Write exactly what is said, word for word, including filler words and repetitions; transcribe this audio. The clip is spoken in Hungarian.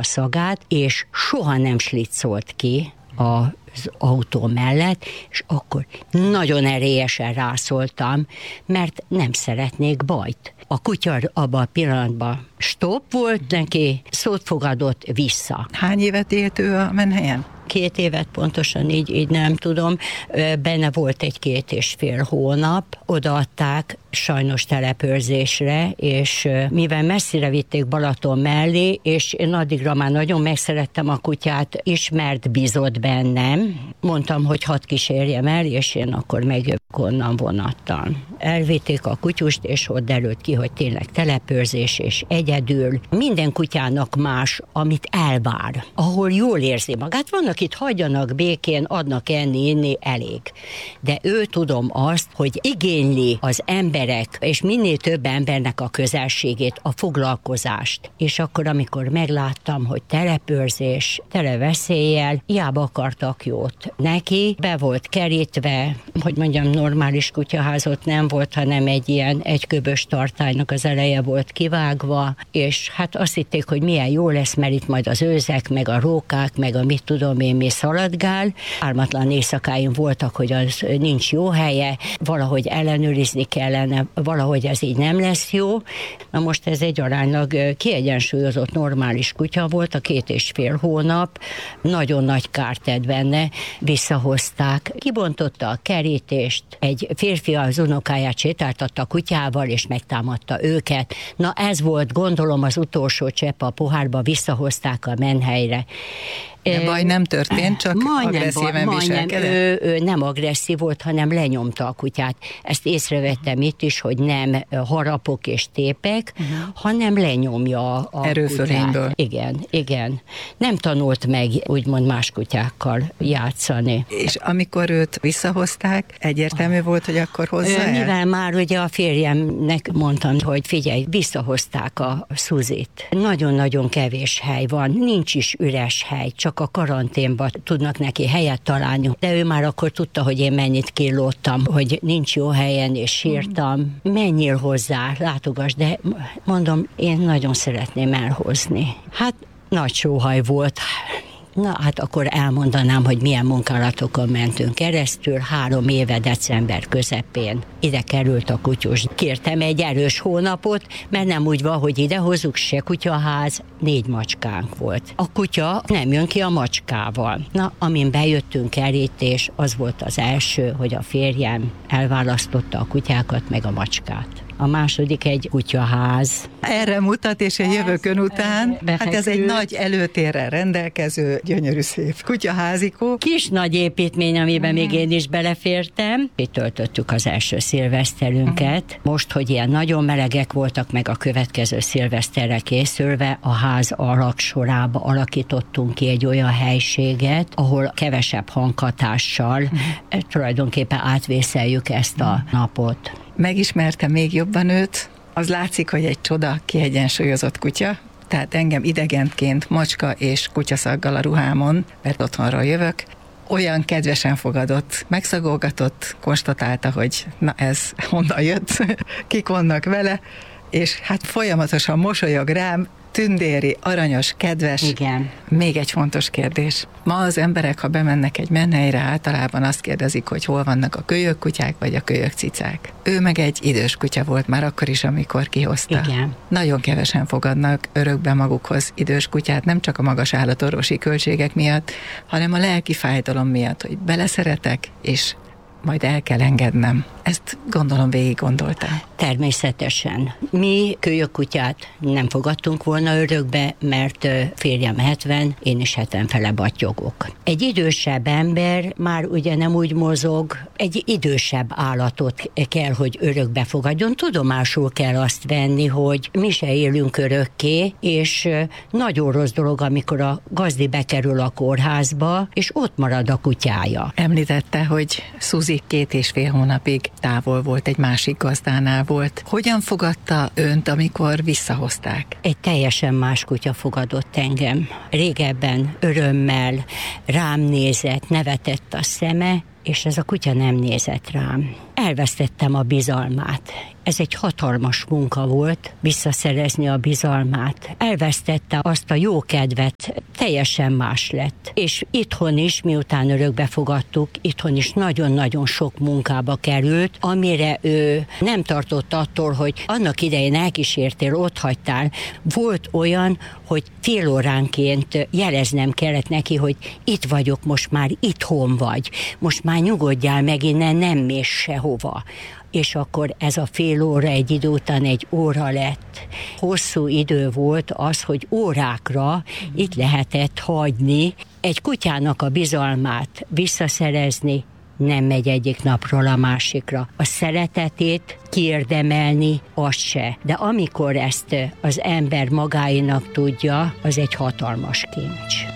szagát, és soha nem sliccolt ki az autó mellett, és akkor nagyon erélyesen rászóltam, mert nem szeretnék bajt. A kutya abban a pillanatban stop volt neki, szót fogadott vissza. Hány évet élt ő a menhelyen? Két évet pontosan, így, így nem tudom. Benne volt egy két és fél hónap, odaadták sajnos telepőrzésre, és mivel messzire vitték Balaton mellé, és én addigra már nagyon megszerettem a kutyát, ismert, bízott bennem. Mondtam, hogy hadd kísérjem el, és én akkor megjövök onnan vonattal. Elvitték a kutyust, és ott derült ki, hogy tényleg telepőrzés, és egyedül. Minden kutyának más, amit elvár, ahol jól érzi magát. Vannak itt hagyjanak békén, adnak enni, inni, elég. De ő tudom azt, hogy igényli az emberek, és minél több embernek a közelségét, a foglalkozást. És akkor, amikor megláttam, hogy telepőrzés, tele veszéllyel, hiába akartak jót neki, be volt kerítve, hogy mondjam, normális kutyaházot nem volt, hanem egy ilyen egyköbös tartálynak az eleje volt kivágva, és hát azt hitték, hogy milyen jó lesz, mert itt majd az őzek, meg a rókák, meg a mit tudom én, mi szaladgál. Ármatlan éjszakáim voltak, hogy az nincs jó helye, valahogy ellenőrizni kellene, valahogy ez így nem lesz jó. Na most ez egy aránylag kiegyensúlyozott, normális kutya volt, a két és fél hónap, nagyon nagy kárt tett benne, visszahozták, kibontotta a kerítést, egy férfi az unokáját sétáltatta a kutyával, és megtámadta őket. Na ez volt, gondolom, az utolsó csepp a pohárba, visszahozták a menhelyre. De baj nem történt, csak majdnem, agresszíven viselkedett? Ő, ő nem agresszív volt, hanem lenyomta a kutyát. Ezt észrevettem itt is, hogy nem harapok és tépek, uh-huh. hanem lenyomja a erőfölényből. kutyát. Igen, igen. Nem tanult meg úgymond más kutyákkal játszani. És amikor őt visszahozták, egyértelmű volt, hogy akkor hozzá el? Mivel már ugye a férjemnek mondtam, hogy figyelj, visszahozták a Szuzit. Nagyon-nagyon kevés hely van, nincs is üres hely, csak a karanténban tudnak neki helyet találni. De ő már akkor tudta, hogy én mennyit killódtam, hogy nincs jó helyen, és sírtam. Menjél hozzá, látogass, de mondom, én nagyon szeretném elhozni. Hát nagy sóhaj volt. Na, hát akkor elmondanám, hogy milyen munkálatokon mentünk keresztül. Három éve december közepén ide került a kutyus. Kértem egy erős hónapot, mert nem úgy van, hogy ide hozzuk, se kutyaház, négy macskánk volt. A kutya nem jön ki a macskával. Na, amin bejöttünk kerítés, az volt az első, hogy a férjem elválasztotta a kutyákat meg a macskát. A második egy kutyaház. Erre mutat, és a jövőkön után, befekül. Hát ez egy nagy előtérrel rendelkező, gyönyörű szép kutyaházikó. Kis nagy építmény, amiben uh-huh. még én is belefértem. Itt töltöttük az első szilveszterünket. Uh-huh. Most, hogy ilyen nagyon melegek voltak, meg a következő szilveszterre készülve, a ház alaksorába alakítottunk ki egy olyan helységet, ahol kevesebb hanghatással uh-huh. tulajdonképpen átvészeljük ezt a uh-huh. napot. Megismerte még jobban őt, az látszik, hogy egy csoda kiegyensúlyozott kutya, tehát engem idegentként macska és kutyaszaggal a ruhámon, mert otthonról jövök, olyan kedvesen fogadott, megszagolgatott, konstatálta, hogy na ez honnan jött, kik vannak vele, és hát folyamatosan mosolyog rám, tündéri, aranyos, kedves. Igen. Még egy fontos kérdés. Ma az emberek, ha bemennek egy menhelyre, általában azt kérdezik, hogy hol vannak a kölyökkutyák, vagy a kölyökcicák. Ő meg egy idős kutya volt már akkor is, amikor kihozta. Igen. Nagyon kevesen fogadnak örökbe magukhoz idős kutyát, nem csak a magas állatorvosi költségek miatt, hanem a lelki fájdalom miatt, hogy beleszeretek, és majd el kell engednem. Ezt gondolom végig gondoltál. Természetesen. Mi kölyökkutyát nem fogadtunk volna örökbe, mert férjem hetven, én is hetven fele battyogok. Egy idősebb ember már ugye nem úgy mozog, egy idősebb állatot kell, hogy örökbe fogadjon. Tudomásul kell azt venni, hogy mi se élünk örökké, és nagyon rossz dolog, amikor a gazdi bekerül a kórházba, és ott marad a kutyája. Említette, hogy Szuzi két és fél hónapig távol volt, egy másik gazdánál volt. Hogyan fogadta önt, amikor visszahozták? Egy teljesen más kutya fogadott engem. Régebben örömmel rám nézett, nevetett a szeme, és ez a kutya nem nézett rám. elvesztettem a bizalmát. Ez egy hatalmas munka volt, visszaszerezni a bizalmát. Elvesztette azt a jó kedvet, teljesen más lett. És itthon is, miután örökbe fogadtuk, itthon is nagyon-nagyon sok munkába került, amire ő nem tartott attól, hogy annak idején elkísértél, ott hagytál. Volt olyan, hogy fél óránként jeleznem kellett neki, hogy itt vagyok, most már itthon vagy. Most már nyugodjál meg, innen nem mész sehova. És akkor ez a fél óra egy idő után egy óra lett. Hosszú idő volt az, hogy órákra itt lehetett hagyni. Egy kutyának a bizalmát visszaszerezni nem megy egyik napról a másikra. A szeretetét kiérdemelni, az se. De amikor ezt az ember magáénak tudja, az egy hatalmas kincs.